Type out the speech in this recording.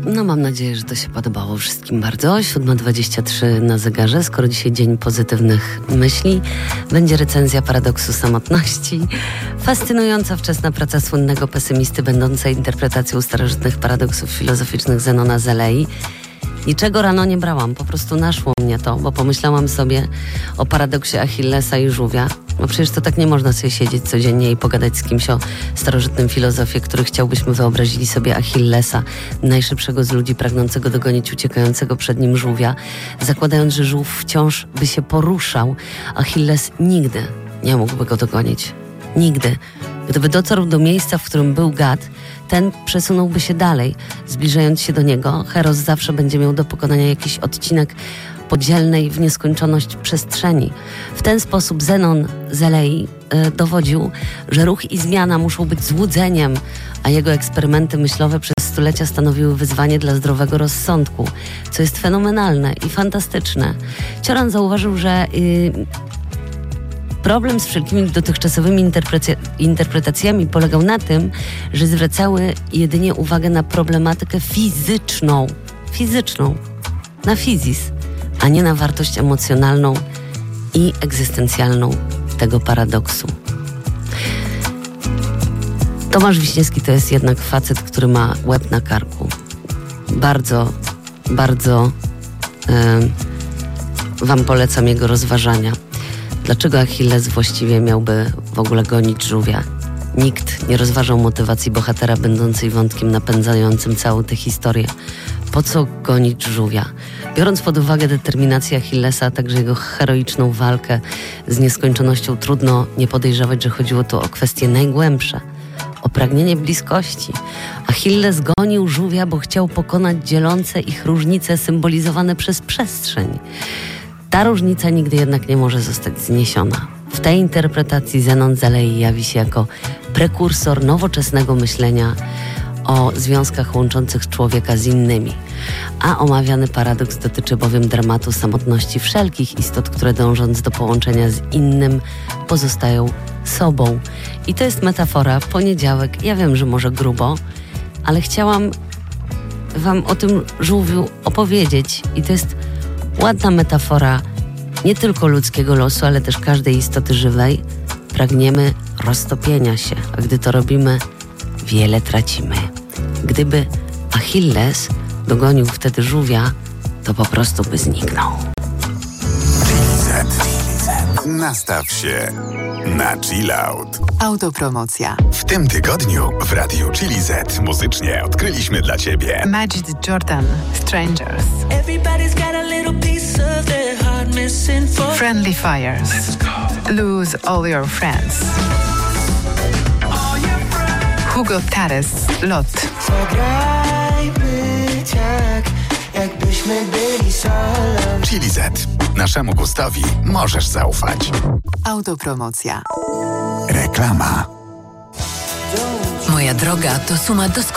No mam nadzieję, że to się podobało wszystkim bardzo. 7:23 na zegarze. Skoro dzisiaj dzień pozytywnych myśli, będzie recenzja paradoksu samotności. Fascynująca wczesna praca słynnego pesymisty, będąca interpretacją starożytnych paradoksów filozoficznych Zenona z Elei. Niczego rano nie brałam, po prostu naszło mnie to, bo pomyślałam sobie o paradoksie Achillesa i żółwia. No przecież to tak nie można sobie siedzieć codziennie i pogadać z kimś o starożytnym filozofie, który chciałbyśmy wyobrazili sobie Achillesa, najszybszego z ludzi pragnącego dogonić uciekającego przed nim żółwia, zakładając, że żółw wciąż by się poruszał. Achilles nigdy nie mógłby go dogonić. Nigdy. Gdyby dotarł do miejsca, w którym był gad, ten przesunąłby się dalej. Zbliżając się do niego, Heros zawsze będzie miał do pokonania jakiś odcinek podzielnej w nieskończoność przestrzeni. W ten sposób Zenon z Elei dowodził, że ruch i zmiana muszą być złudzeniem, a jego eksperymenty myślowe przez stulecia stanowiły wyzwanie dla zdrowego rozsądku, co jest fenomenalne i fantastyczne. Cioran zauważył, że problem z wszelkimi dotychczasowymi interpretacjami polegał na tym, że zwracały jedynie uwagę na problematykę fizyczną, na fizis, a nie na wartość emocjonalną i egzystencjalną tego paradoksu. Tomasz Wiśniewski to jest jednak facet, który ma łeb na karku. Bardzo, bardzo wam polecam jego rozważania. Dlaczego Achilles właściwie miałby w ogóle gonić żółwia? Nikt nie rozważał motywacji bohatera będącej wątkiem napędzającym całą tę historię. Po co gonić żółwia? Biorąc pod uwagę determinację Achillesa, a także jego heroiczną walkę z nieskończonością, trudno nie podejrzewać, że chodziło tu o kwestie najgłębsze. O pragnienie bliskości. Achilles gonił żółwia, bo chciał pokonać dzielące ich różnice symbolizowane przez przestrzeń. Ta różnica nigdy jednak nie może zostać zniesiona. W tej interpretacji Zenon z Elei jawi się jako prekursor nowoczesnego myślenia o związkach łączących człowieka z innymi. A omawiany paradoks dotyczy bowiem dramatu samotności wszelkich istot, które dążąc do połączenia z innym pozostają sobą. I to jest metafora. Poniedziałek, ja wiem, że może grubo, ale chciałam wam o tym żółwiu opowiedzieć. I to jest ładna metafora nie tylko ludzkiego losu, ale też każdej istoty żywej. Pragniemy roztopienia się, a gdy to robimy, wiele tracimy. Gdyby Achilles dogonił wtedy żółwia, to po prostu by zniknął. Nastaw się na chill out. Autopromocja. W tym tygodniu w Radiu Chili Z muzycznie odkryliśmy dla Ciebie Majid Jordan, Strangers. Friendly Fires. Lose All Your Friends. Hugo Tares, Lot. Chili Z. Naszemu gustowi możesz zaufać. Autopromocja. Reklama. Moja droga to suma doskonałych